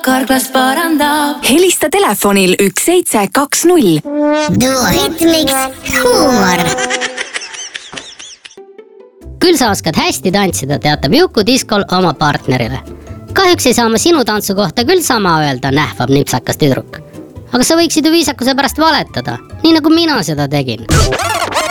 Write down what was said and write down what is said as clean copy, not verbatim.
Karklas parandab. Helista telefonil 1720. Duo Hitmix huumor. Küll sa oskad hästi tantsida, teatab Juku Diskol oma partnerile. Kahjuks ei saa ma sinu tantsu kohta küll sama öelda, nähvab nipsakas tüdruk. Aga sa võiksid ju viisakuse pärast valetada, nii nagu mina seda tegin.